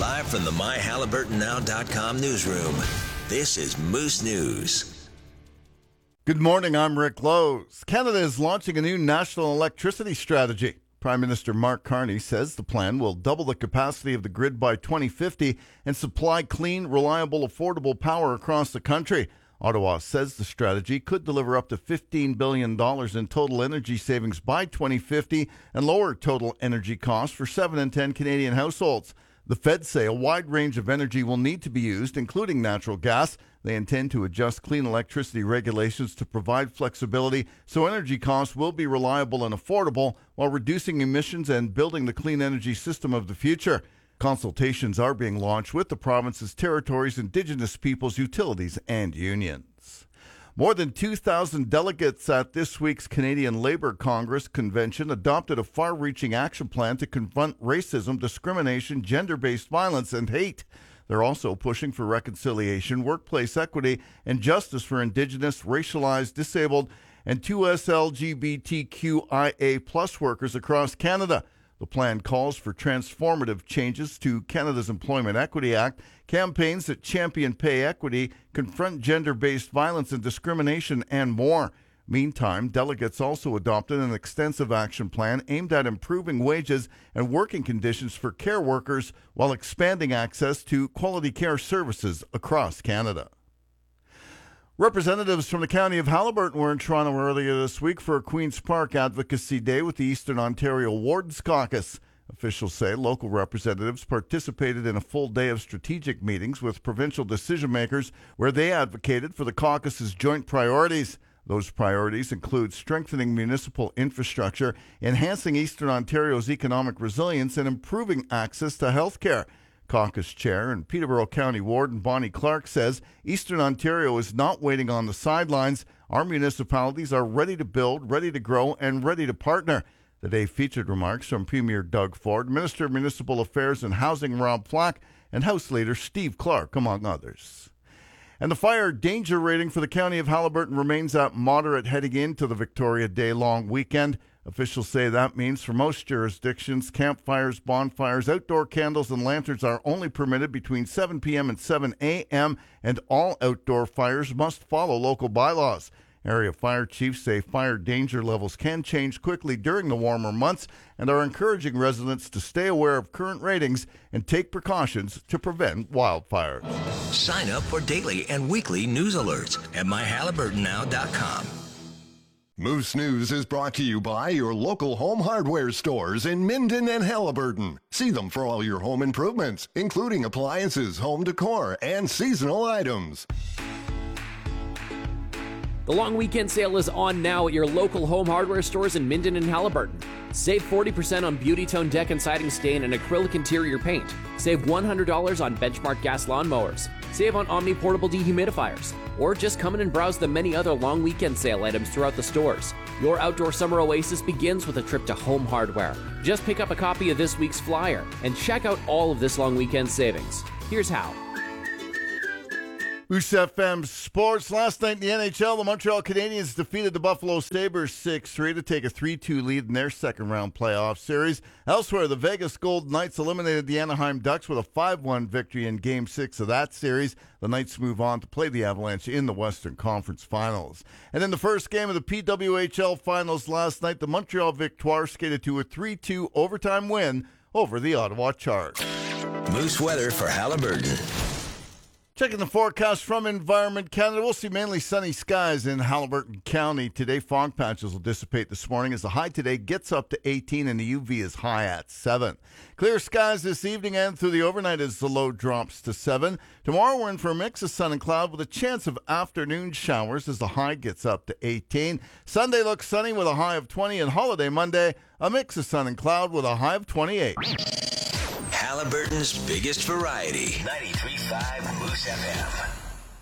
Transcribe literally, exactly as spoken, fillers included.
Live from the my halliburton now dot com newsroom, this is Moose News. Good morning, I'm Rick Lowe's. Canada is launching a new national electricity strategy. Prime Minister Mark Carney says the plan will double the capacity of the grid by twenty fifty and supply clean, reliable, affordable power across the country. Ottawa says the strategy could deliver up to fifteen billion dollars in total energy savings by twenty fifty and lower total energy costs for seven in ten Canadian households. The Feds say a wide range of energy will need to be used, including natural gas. They intend to adjust clean electricity regulations to provide flexibility so energy costs will be reliable and affordable while reducing emissions and building the clean energy system of the future. Consultations are being launched with the province's territories, Indigenous peoples, utilities, and unions. More than two thousand delegates at this week's Canadian Labour Congress convention adopted a far-reaching action plan to confront racism, discrimination, gender-based violence, and hate. They're also pushing for reconciliation, workplace equity, and justice for Indigenous, racialized, disabled, and two S L G B T Q I A plus workers across Canada. The plan calls for transformative changes to Canada's Employment Equity Act, campaigns that champion pay equity, confront gender-based violence and discrimination, and more. Meantime, delegates also adopted an extensive action plan aimed at improving wages and working conditions for care workers while expanding access to quality care services across Canada. Representatives from the County of Haliburton were in Toronto earlier this week for a Queen's Park Advocacy Day with the Eastern Ontario Wardens Caucus. Officials say local representatives participated in a full day of strategic meetings with provincial decision-makers where they advocated for the caucus's joint priorities. Those priorities include strengthening municipal infrastructure, enhancing Eastern Ontario's economic resilience, and improving access to health care. Caucus Chair and Peterborough County Warden Bonnie Clark says Eastern Ontario is not waiting on the sidelines. Our municipalities are ready to build, ready to grow, and ready to partner. The day featured remarks from Premier Doug Ford, Minister of Municipal Affairs and Housing Rob Flack, and House Leader Steve Clark, among others. And the fire danger rating for the County of Haliburton remains at moderate heading into the Victoria Day long weekend. Officials say that means for most jurisdictions, campfires, bonfires, outdoor candles, and lanterns are only permitted between seven p.m. and seven a.m., and all outdoor fires must follow local bylaws. Area fire chiefs say fire danger levels can change quickly during the warmer months and are encouraging residents to stay aware of current ratings and take precautions to prevent wildfires. Sign up for daily and weekly news alerts at my halliburton now dot com. Moose News is brought to you by your local home hardware stores in Minden and Haliburton. See them for all your home improvements, including appliances, home decor, and seasonal items. The long weekend sale is on now at your local home hardware stores in Minden and Haliburton. Save forty percent on Beauty Tone deck and siding stain and acrylic interior paint. Save one hundred dollars on Benchmark gas lawnmowers. Save on Omni portable dehumidifiers. Or just come in and browse the many other long weekend sale items throughout the stores. Your outdoor summer oasis begins with a trip to Home Hardware. Just pick up a copy of this week's flyer and check out all of this long weekend savings. Here's how. Moose F M Sports. Last night in the N H L, the Montreal Canadiens defeated the Buffalo Sabres six three to take a three two lead in their second-round playoff series. Elsewhere, the Vegas Golden Knights eliminated the Anaheim Ducks with a five one victory in Game six of that series. The Knights move on to play the Avalanche in the Western Conference Finals. And in the first game of the P W H L Finals last night, the Montreal Victoire skated to a three two overtime win over the Ottawa Sharks. Moose weather for Haliburton. Checking the forecast from Environment Canada, we'll see mainly sunny skies in Haliburton County. Today, fog patches will dissipate this morning as the high today gets up to eighteen and the U V is high at seven. Clear skies this evening and through the overnight as the low drops to seven. Tomorrow, we're in for a mix of sun and cloud with a chance of afternoon showers as the high gets up to eighteen. Sunday looks sunny with a high of twenty, and holiday Monday, a mix of sun and cloud with a high of twenty-eight. Haliburton's biggest variety. ninety-three point five Moose F M.